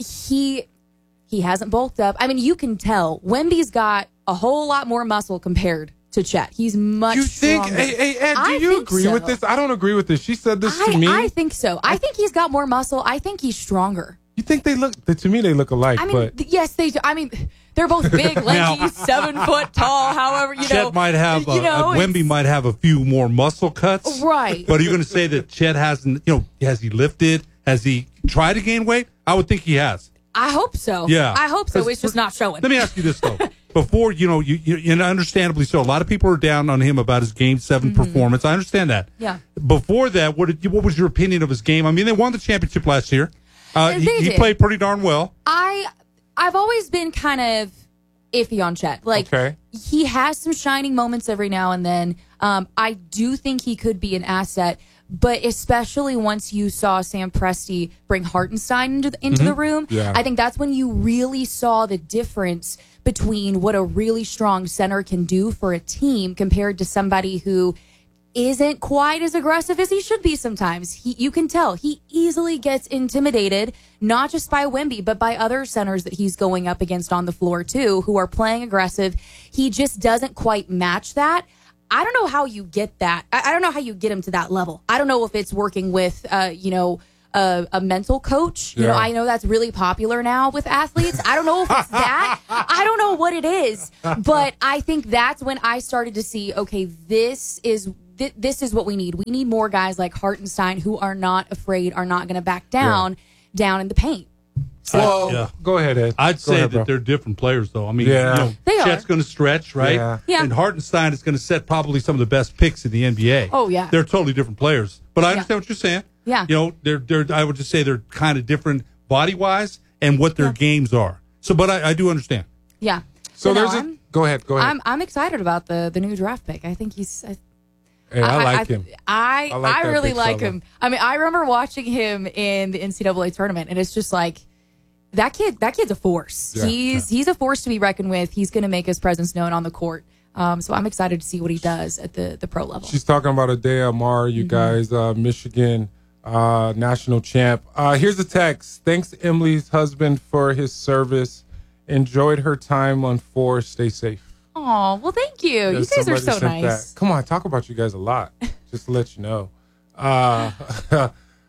he hasn't bulked up. I mean, you can tell Wemby's got a whole lot more muscle compared to Chet. He's much stronger. Hey, Ed, do you agree with this? I don't agree with this. She said this to me. I think so. I think he's got more muscle. I think he's stronger. You think they look? To me, they look alike. I mean, yes, they do. I mean, they're both big, lanky, 7 foot tall. However, Chet might have. Wemby might have a few more muscle cuts, right? But are you going to say that Chet hasn't? Has he lifted? Has he tried to gain weight? I would think he has. I hope so. Yeah, I hope so. It's just not showing. Let me ask you this though. Before you understandably so, a lot of people are down on him about his Game 7 performance. I understand that. Yeah. Before that, what was your opinion of his game? I mean, they won the championship last year. He played pretty darn well. I've always been kind of iffy on Chet. Like, he has some shining moments every now and then. I do think he could be an asset, but especially once you saw Sam Presti bring Hartenstein into the room, I think that's when you really saw the difference between what a really strong center can do for a team compared to somebody who isn't quite as aggressive as he should be sometimes. You can tell he easily gets intimidated, not just by Wemby, but by other centers that he's going up against on the floor too, who are playing aggressive. He just doesn't quite match that. I don't know how you get that. I don't know how you get him to that level. I don't know if it's working with, a mental coach. You know, I know that's really popular now with athletes. I don't know if it's that. I don't know what it is, but I think that's when I started to see, okay, this is what we need. We need more guys like Hartenstein who are not afraid, are not going to back down in the paint. So, go ahead, Ed. I'd say ahead, that they're different players, though. I mean, Chet's going to stretch, right? Yeah. And Hartenstein is going to set probably some of the best picks in the NBA. Oh, yeah. They're totally different players. But I understand what you're saying. Yeah. You know, they're. I would just say they're kind of different body-wise and what their games are. So, but I do understand. Yeah. So there's go ahead. I'm excited about the new draft pick. I think he's. Hey, I like him. I really like him. I mean, I remember watching him in the NCAA tournament, and it's just like that kid's a force. Yeah. He's a force to be reckoned with. He's going to make his presence known on the court. So I'm excited to see what he does at the pro level. She's talking about Adea Amar, you guys, Michigan national champ. Here's a text. Thanks, Emily's husband, for his service. Enjoyed her time on 4. Stay safe. Oh, well, thank you. You guys are so nice. Come on, I talk about you guys a lot. Just to let you know. I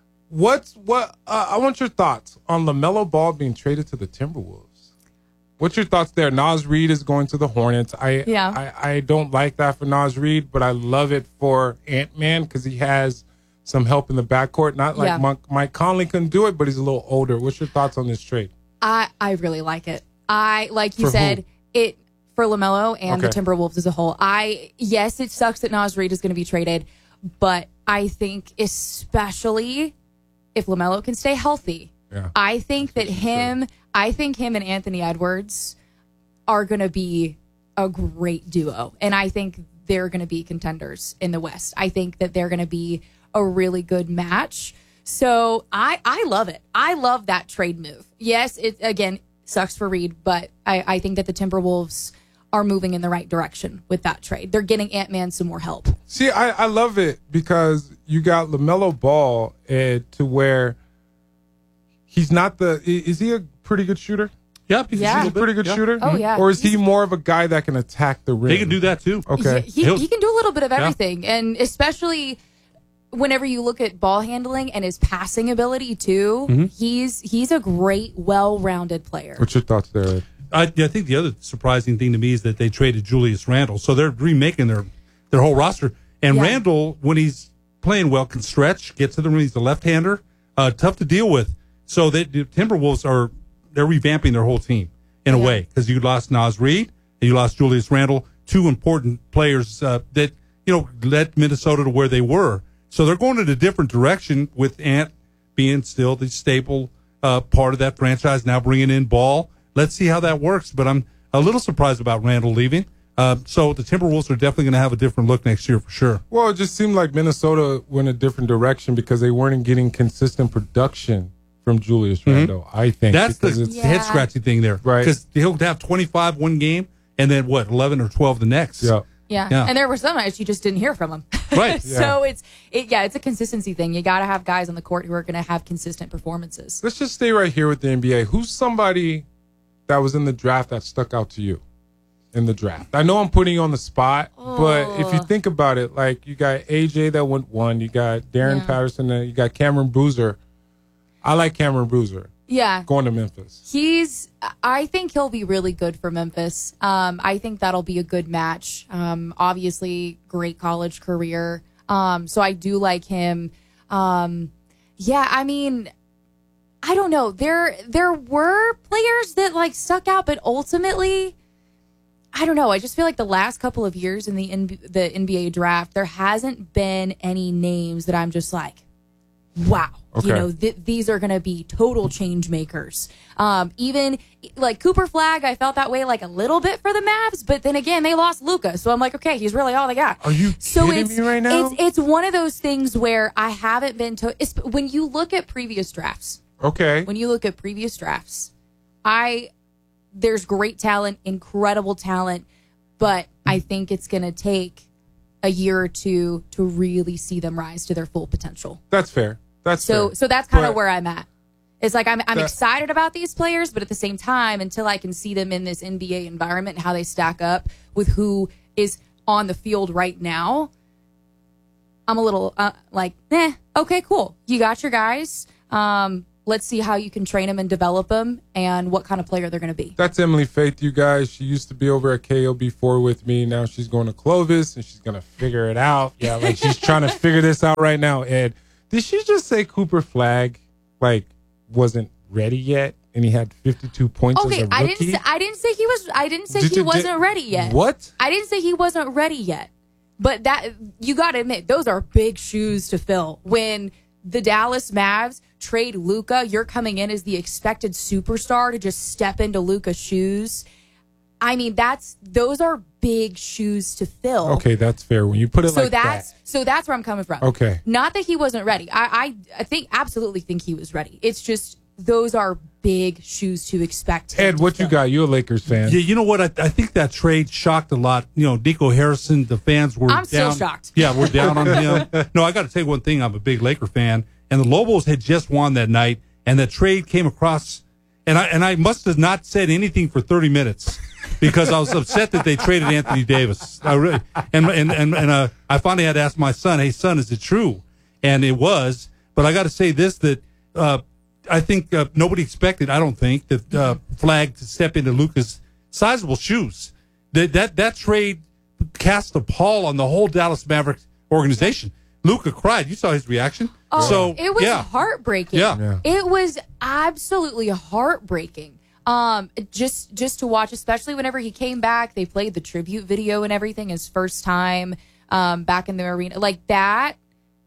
want your thoughts on LaMelo Ball being traded to the Timberwolves. What's your thoughts there? Naz Reid is going to the Hornets. I don't like that for Naz Reid, but I love it for Ant-Man because he has some help in the backcourt. Not like Mike Conley couldn't do it, but he's a little older. What's your thoughts on this trade? I really like it. Like you said, it for LaMelo and the Timberwolves as a whole. Yes, it sucks that Naz Reid is going to be traded, but I think especially if LaMelo can stay healthy, I think that him and Anthony Edwards are going to be a great duo, and I think they're going to be contenders in the West. I think that they're going to be a really good match. So I love it. I love that trade move. Yes, it again sucks for Reed, but I think that the Timberwolves are moving in the right direction with that trade. They're getting Ant-Man some more help. See, I love it because you got LaMelo Ball to where he's not is he a pretty good shooter? Yeah, he's a pretty good shooter. Oh, yeah. Or is he more of a guy that can attack the rim? He can do that too. Okay. He can do a little bit of everything, and especially whenever you look at ball handling and his passing ability too, he's a great, well-rounded player. What's your thoughts there, Ed? I think the other surprising thing to me is that they traded Julius Randle, so they're remaking their whole roster. And Randle, when he's playing well, can stretch, get to the rim. He's a left-hander, tough to deal with. So the Timberwolves they're revamping their whole team in a way because you lost Naz Reid and you lost Julius Randle, two important players that led Minnesota to where they were. So they're going in a different direction with Ant being still the staple part of that franchise. Now bringing in Ball. Let's see how that works. But I'm a little surprised about Randle leaving. So the Timberwolves are definitely going to have a different look next year for sure. Well, it just seemed like Minnesota went a different direction because they weren't getting consistent production from Julius Randle, I think. That's the head-scratching thing there. Right. Because he'll have 25 one game and then, 11 or 12 the next. Yeah. And there were some nights you just didn't hear from him. Right. So it's a consistency thing. You got to have guys on the court who are going to have consistent performances. Let's just stay right here with the NBA. Who's somebody that was in the draft that stuck out to you in the draft? I know I'm putting you on the spot, but if you think about it, like you got AJ that went 1, you got Darren Patterson, and you got Cameron Boozer. I like Cameron Boozer. Yeah. Going to Memphis. I think he'll be really good for Memphis. I think that'll be a good match. Obviously, great college career. So I do like him. I mean, I don't know. There were players that stuck out, but ultimately, I don't know. I just feel like the last couple of years in the NBA draft, there hasn't been any names that I'm just like, wow. Okay. These are going to be total change makers. Even like Cooper Flagg, I felt that way a little bit for the Mavs, but then again, they lost Luka. So I'm like, okay, he's really all they got. Are you kidding me right now? It's one of those things where I haven't been when you look at previous drafts. Okay. When you look at previous drafts, there's great talent, incredible talent, but I think it's going to take a year or two to really see them rise to their full potential. That's fair. So that's kind of where I'm at. It's like I'm excited about these players, but at the same time, until I can see them in this NBA environment and how they stack up with who is on the field right now, I'm a little okay, cool. You got your guys. Let's see how you can train him and develop him and what kind of player they're going to be. That's Emily Faith, you guys. She used to be over at KO4 with me. Now she's going to Clovis, and she's going to figure it out. Yeah, like she's trying to figure this out right now. Ed, did she just say Cooper Flagg, like, wasn't ready yet, and he had 52 points as a rookie? I didn't say he was. I didn't say he wasn't ready yet. What? I didn't say he wasn't ready yet. But that, you got to admit, those are big shoes to fill. When the Dallas Mavs trade Luka, you're coming in as the expected superstar to just step into Luka's shoes. I mean, those are big shoes to fill. Okay, that's fair. When you put it so like that. So that's where I'm coming from. Okay. Not that he wasn't ready. I absolutely think he was ready. It's just those are big shoes to expect. Ed, what you got? You're a Lakers fan. Yeah, you know what? I think that trade shocked a lot. You know, Nico Harrison, the fans were I'm still shocked. Yeah, we're down on him. No, I got to tell you one thing. I'm a big Laker fan. And the Lobos had just won that night, and the trade came across, and I must have not said anything for 30 minutes because I was upset that they traded Anthony Davis. I really, I finally had to ask my son, "Hey, son, is it true?" And it was. But I got to say this: that I think nobody expected. I don't think that Flagg to step into Luka's sizable shoes. That trade cast a pall on the whole Dallas Mavericks organization. Luka cried. You saw his reaction. Oh, so it was heartbreaking. Yeah. It was absolutely heartbreaking. Just to watch, especially whenever he came back, they played the tribute video and everything, his first time back in the arena. Like that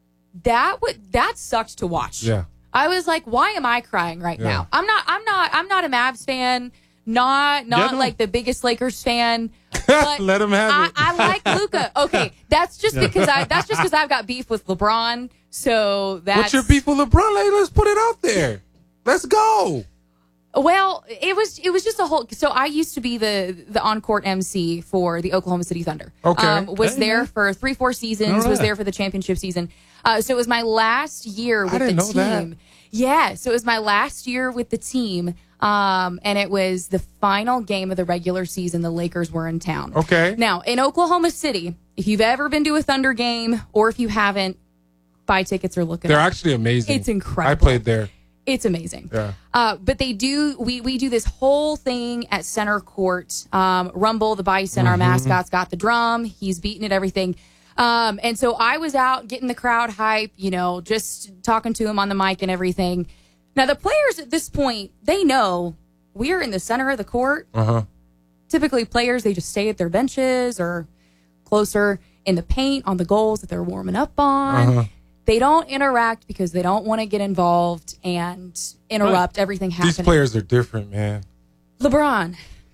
sucked to watch. Yeah. I was like, why am I crying right now? I'm not a Mavs fan. Not like the biggest Lakers fan. But let him have it. I like Luka. Okay, that's just because I've got beef with LeBron. So that's what's your beef with LeBron? Let's put it out there. Let's go. Well, it was just a whole. So I used to be the on-court MC for the Oklahoma City Thunder. Okay, was there for 3-4 seasons. Right. Was there for the championship season. So it was my last year with the team. That. Yeah, so it was my last year with the team. And it was the final game of the regular season. The Lakers were in town. Okay. Now, in Oklahoma City, if you've ever been to a Thunder game or if you haven't, buy tickets or look at They're actually amazing. It's incredible. I played there. It's amazing. Yeah. But we do this whole thing at center court. Rumble, the Bison, our mascot's got the drum. He's beating it, everything. And so I was out getting the crowd hype, just talking to him on the mic and everything. Now, the players at this point, they know we're in the center of the court. Typically, players, they just stay at their benches or closer in the paint on the goals that they're warming up on. They don't interact because they don't want to get involved and interrupt everything happening. These players are different, man. LeBron,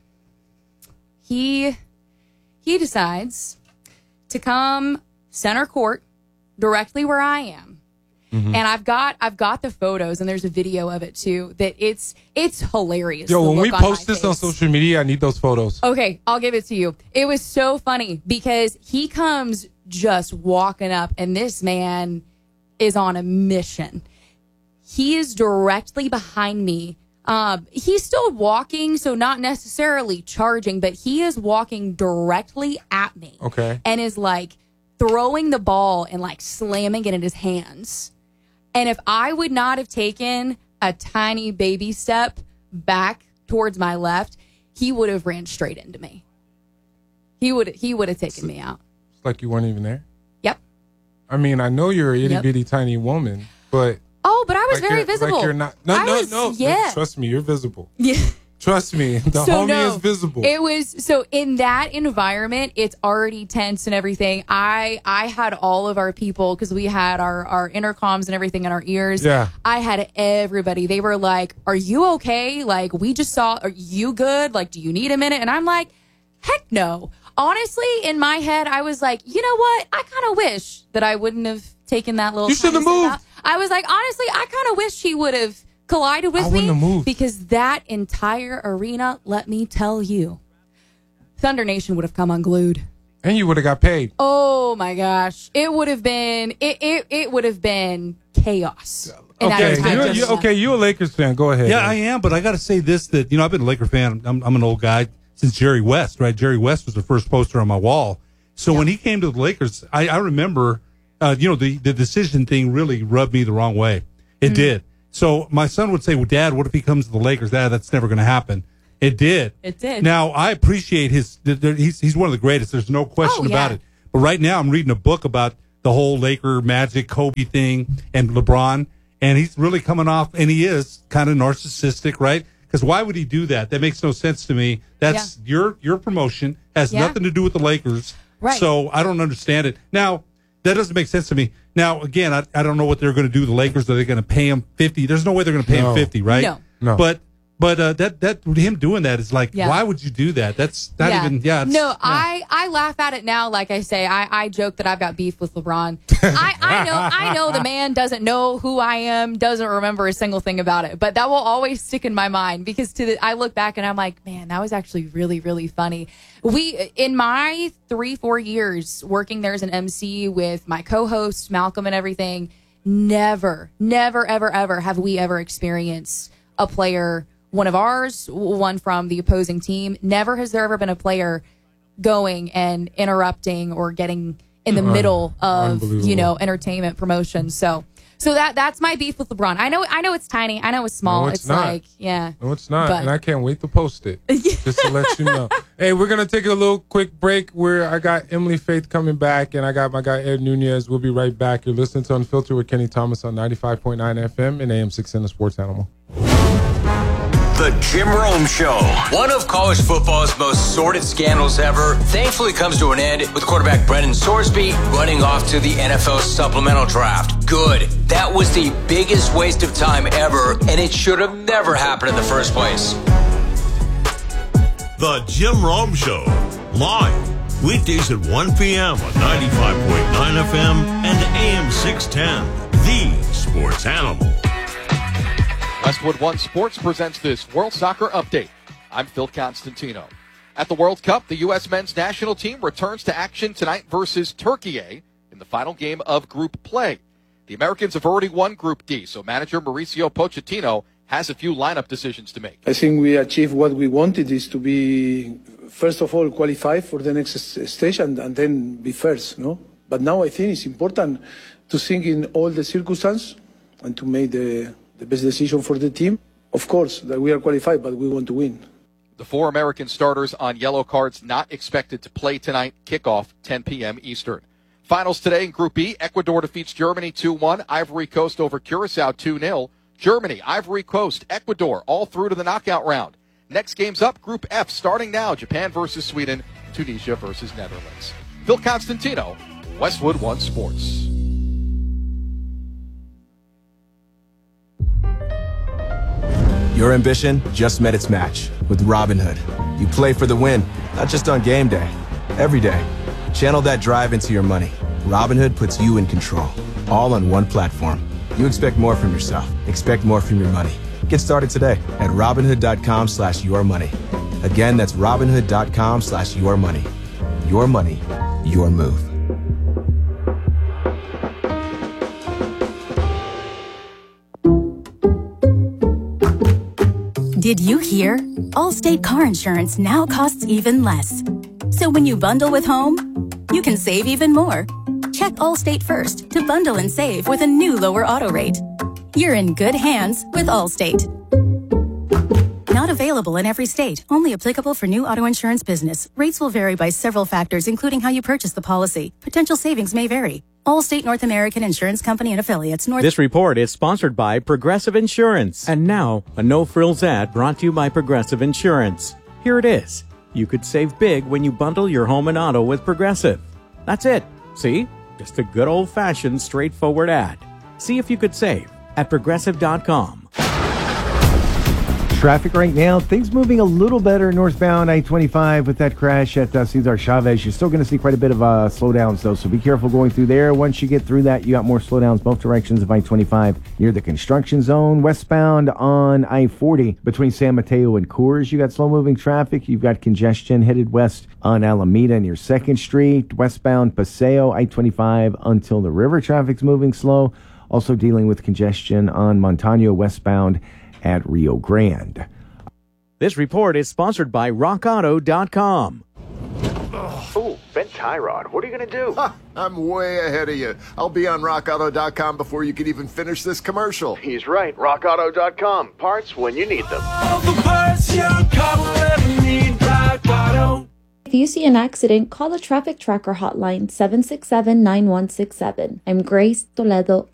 he decides to come center court directly where I am. And I've got the photos, and there's a video of it too. That it's hilarious. Yo, when we post this on social media, I need those photos. Okay, I'll give it to you. It was so funny because he comes just walking up, and this man is on a mission. He is directly behind me. He's still walking, so not necessarily charging, but he is walking directly at me. Okay, and is like throwing the ball and like slamming it in his hands. And if I would not have taken a tiny baby step back towards my left, he would have ran straight into me. He would have taken me out. It's like you weren't even there? Yep. I mean, I know you're an itty-bitty tiny woman, but... Oh, but I was very visible. Like you're not... No. Yeah. Trust me, you're visible. Yeah. Trust me, the homie is visible. It was so in that environment, it's already tense and everything. I had all of our people because we had our intercoms and everything in our ears. Yeah. I had everybody. They were like, "Are you okay? Like, we just saw. Are you good? Like, do you need a minute?" And I'm like, "Heck no." Honestly, in my head, I was like, you know what? I kind of wish that I wouldn't have taken that little. You should have moved. I was like, honestly, I kind of wish he would have collided with me because that entire arena, let me tell you, Thunder Nation would have come unglued. And you would have got paid. Oh my gosh. It would have been it would have been chaos. Okay, you're a Lakers fan. Go ahead. Yeah, I am, but I got to say this, that, I've been a Laker fan. I'm an old guy since Jerry West, right? Jerry West was the first poster on my wall. So when he came to the Lakers, I remember, the decision thing really rubbed me the wrong way. It did. So my son would say, well, Dad, what if he comes to the Lakers? Dad, that's never going to happen. It did. It did. Now, I appreciate he's one of the greatest. There's no question about it. But right now I'm reading a book about the whole Laker, Magic, Kobe thing and LeBron. And he's really coming off, and he is kind of narcissistic, right? Because why would he do that? That makes no sense to me. That's your promotion. Has nothing to do with the Lakers. Right. So I don't understand it. Now, that doesn't make sense to me. Now, again, I don't know what they're going to do to the Lakers. Are they going to pay him $50? There's no way they're going to pay him $50, right? No. But that him doing that is like, why would you do that? That's not even. I laugh at it now. Like I say, I joke that I've got beef with LeBron. I know the man doesn't know who I am, doesn't remember a single thing about it, but that will always stick in my mind because I look back and I'm like, man, that was actually really, really funny. In my 3-4 years working there as an MC with my co-host Malcolm and everything, never, ever have we ever experienced a player, one of ours, one from the opposing team. Never has there ever been a player going and interrupting or getting in the middle of, entertainment promotion. So that's my beef with LeBron. I know it's tiny. I know it's small. No, it's not. like, No, it's not. And I can't wait to post it. Just to let you know. Hey, we're going to take a little quick break where I got Emily Faith coming back and I got my guy Ed Nunez. We'll be right back. You're listening to Unfiltered with Kenny Thomas on 95.9 FM and AM 610 The Sports Animal. The Jim Rome Show. One of college football's most sordid scandals ever thankfully comes to an end with quarterback Brendan Sorsby running off to the NFL supplemental draft. Good. That was the biggest waste of time ever, and it should have never happened in the first place. The Jim Rome Show. Live. Weekdays at 1 p.m. on 95.9 FM and AM 610. The Sports Animal. Westwood One Sports presents this World Soccer Update. I'm Phil Constantino. At the World Cup, the U.S. men's national team returns to action tonight versus Turkey in the final game of group play. The Americans have already won Group D, so manager Mauricio Pochettino has a few lineup decisions to make. I think we achieved what we wanted, is to be, first of all, qualified for the next stage and then be first. No? But now I think it's important to think in all the circumstances and to make the best decision for the team. Of course, that we are qualified, but we want to win. The 4 American starters on yellow cards not expected to play tonight. Kickoff 10 p.m. Eastern. Finals today in Group E. Ecuador defeats Germany 2-1. Ivory Coast over Curacao 2-0. Germany, Ivory Coast, Ecuador, all through to the knockout round. Next game's up, Group F, starting now. Japan versus Sweden, Tunisia versus Netherlands. Phil Constantino, Westwood One Sports. Your ambition just met its match with Robinhood. You play for the win, not just on game day, every day. Channel that drive into your money. Robinhood puts you in control, all on one platform. You expect more from yourself. Expect more from your money. Get started today at Robinhood.com/yourmoney. Again, that's Robinhood.com/yourmoney. Your money, your move. Did you hear? Allstate car insurance now costs even less. So when you bundle with home, you can save even more. Check Allstate first to bundle and save with a new lower auto rate. You're in good hands with Allstate. Not available in every state. Only applicable for new auto insurance business. Rates will vary by several factors, including how you purchase the policy. Potential savings may vary. Allstate North American Insurance Company and Affiliates. This report is sponsored by Progressive Insurance. And now, a no-frills ad brought to you by Progressive Insurance. Here it is. You could save big when you bundle your home and auto with Progressive. That's it. See? Just a good old-fashioned, straightforward ad. See if you could save at Progressive.com. Traffic right now, things moving a little better northbound I-25 with that crash at Cesar Chavez. You're still going to see quite a bit of slowdowns, though, so be careful going through there. Once you get through that, you got more slowdowns both directions of I-25 near the construction zone. Westbound on I-40 between San Mateo and Coors, you got slow-moving traffic. You've got congestion headed west on Alameda near 2nd Street. Westbound Paseo, I-25 until the river. Traffic's moving slow. Also dealing with congestion on Montano westbound at Rio Grande. This report is sponsored by RockAuto.com. Ooh, bedtime. tie rod. What are you going to do? I'm way ahead of you. I'll be on rockauto.com before you can even finish this commercial. He's right. rockauto.com. Parts when you need them. All the parts your car will ever need. Rock Auto. If you see an accident, call the Traffic Tracker hotline 767-9167. I'm Grace Toledo.